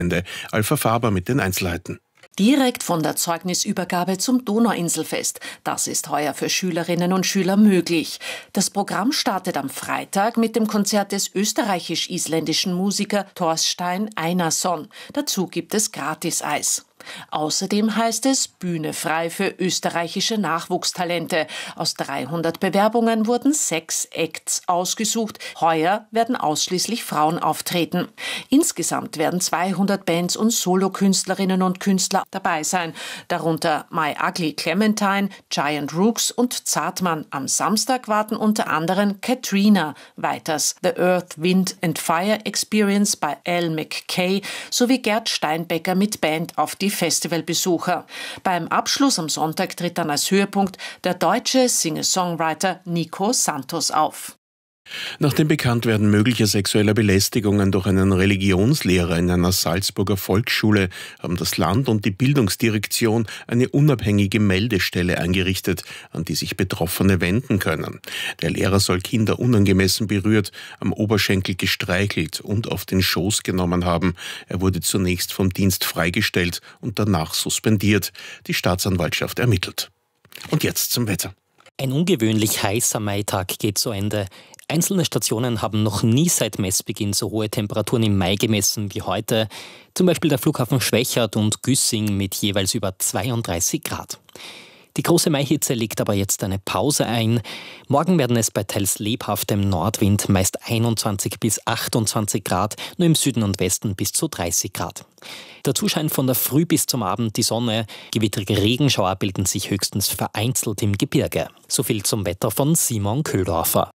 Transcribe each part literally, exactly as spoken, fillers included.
Alpha Faber mit den Einzelheiten. Direkt von der Zeugnisübergabe zum Donauinselfest. Das ist heuer für Schülerinnen und Schüler möglich. Das Programm startet am Freitag mit dem Konzert des österreichisch-isländischen Musikers Thorstein Einarsson. Dazu gibt es Gratis-Eis. Außerdem heißt es Bühne frei für österreichische Nachwuchstalente. Aus dreihundert Bewerbungen wurden sechs Acts ausgesucht. Heuer werden ausschließlich Frauen auftreten. Insgesamt werden zweihundert Bands und Solokünstlerinnen und Künstler dabei sein. Darunter My Ugly Clementine, Giant Rooks und Zartmann. Am Samstag warten unter anderem Katrina, weiters The Earth, Wind and Fire Experience bei Al McKay sowie Gerd Steinbecker mit Band auf die Festivalbesucher. Beim Abschluss am Sonntag tritt dann als Höhepunkt der deutsche Singer-Songwriter Nico Santos auf. Nach dem Bekanntwerden möglicher sexueller Belästigungen durch einen Religionslehrer in einer Salzburger Volksschule haben das Land und die Bildungsdirektion eine unabhängige Meldestelle eingerichtet, an die sich Betroffene wenden können. Der Lehrer soll Kinder unangemessen berührt, am Oberschenkel gestreichelt und auf den Schoß genommen haben. Er wurde zunächst vom Dienst freigestellt und danach suspendiert. Die Staatsanwaltschaft ermittelt. Und jetzt zum Wetter. Ein ungewöhnlich heißer Maitag geht zu Ende. Einzelne Stationen haben noch nie seit Messbeginn so hohe Temperaturen im Mai gemessen wie heute. Zum Beispiel der Flughafen Schwechat und Güssing mit jeweils über zweiunddreißig Grad. Die große Maihitze legt aber jetzt eine Pause ein. Morgen werden es bei teils lebhaftem Nordwind meist einundzwanzig bis achtundzwanzig Grad, nur im Süden und Westen bis zu dreißig Grad. Dazu scheint von der Früh bis zum Abend die Sonne. Gewittrige Regenschauer bilden sich höchstens vereinzelt im Gebirge. So viel zum Wetter von Simon Köhldorfer.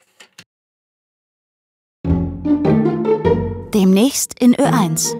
Demnächst in Ö eins.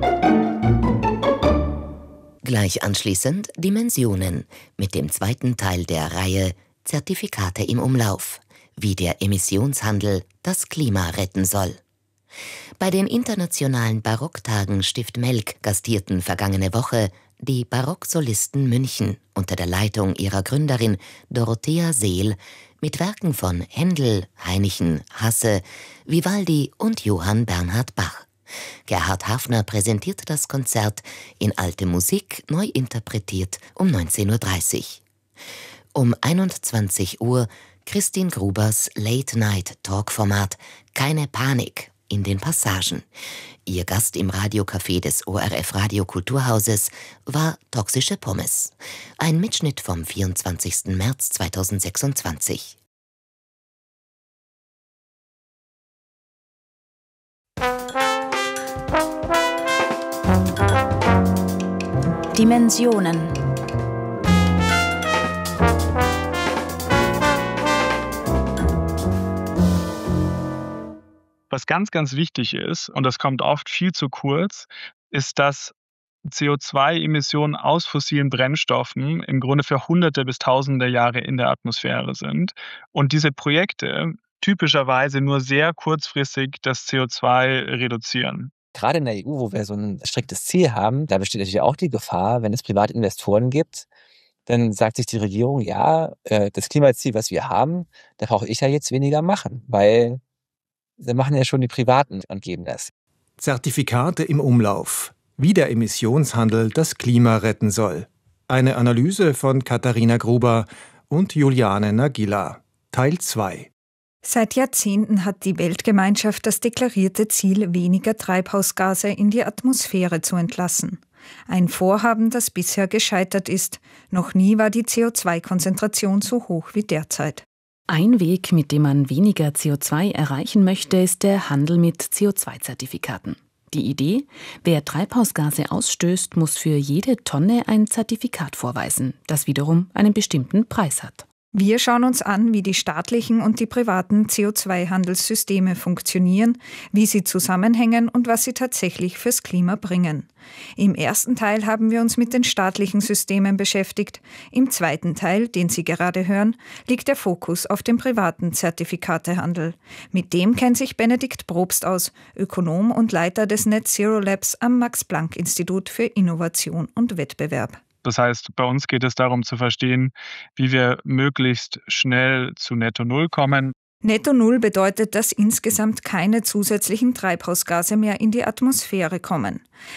Gleich anschließend Dimensionen mit dem zweiten Teil der Reihe Zertifikate im Umlauf, wie der Emissionshandel das Klima retten soll. Bei den internationalen Barocktagen Stift Melk gastierten vergangene Woche die Barocksolisten München unter der Leitung ihrer Gründerin Dorothea Seel mit Werken von Händel, Hainichen, Hasse, Vivaldi und Johann Bernhard Bach. Gerhard Hafner präsentiert das Konzert in alte Musik, neu interpretiert um neunzehn Uhr dreißig. Um einundzwanzig Uhr Christine Grubers Late-Night-Talk-Format Keine Panik in den Passagen. Ihr Gast im Radiocafé des O R F Radiokulturhauses war Toxische Pommes. Ein Mitschnitt vom vierundzwanzigsten März zweitausendsechsundzwanzig. Dimensionen. Was ganz, ganz wichtig ist, und das kommt oft viel zu kurz, ist, dass C O zwei Emissionen aus fossilen Brennstoffen im Grunde für Hunderte bis Tausende Jahre in der Atmosphäre sind. Und diese Projekte typischerweise nur sehr kurzfristig das C O zwei reduzieren. Gerade in der E U, wo wir so ein striktes Ziel haben, da besteht natürlich auch die Gefahr, wenn es private Investoren gibt, dann sagt sich die Regierung, ja, das Klimaziel, was wir haben, da brauche ich ja jetzt weniger machen, weil sie machen ja schon die Privaten und geben das. Zertifikate im Umlauf. Wie der Emissionshandel das Klima retten soll. Eine Analyse von Katharina Gruber und Juliane Nagila. Teil zwei. Seit Jahrzehnten hat die Weltgemeinschaft das deklarierte Ziel, weniger Treibhausgase in die Atmosphäre zu entlassen. Ein Vorhaben, das bisher gescheitert ist. Noch nie war die C O zwei Konzentration so hoch wie derzeit. Ein Weg, mit dem man weniger C O zwei erreichen möchte, ist der Handel mit C O zwei Zertifikaten. Die Idee: Wer Treibhausgase ausstößt, muss für jede Tonne ein Zertifikat vorweisen, das wiederum einen bestimmten Preis hat. Wir schauen uns an, wie die staatlichen und die privaten C O zwei Handelssysteme funktionieren, wie sie zusammenhängen und was sie tatsächlich fürs Klima bringen. Im ersten Teil haben wir uns mit den staatlichen Systemen beschäftigt. Im zweiten Teil, den Sie gerade hören, liegt der Fokus auf dem privaten Zertifikatehandel. Mit dem kennt sich Benedikt Probst aus, Ökonom und Leiter des Net Zero Labs am Max-Planck-Institut für Innovation und Wettbewerb. Das heißt, bei uns geht es darum zu verstehen, wie wir möglichst schnell zu Netto Null kommen. Netto Null bedeutet, dass insgesamt keine zusätzlichen Treibhausgase mehr in die Atmosphäre kommen.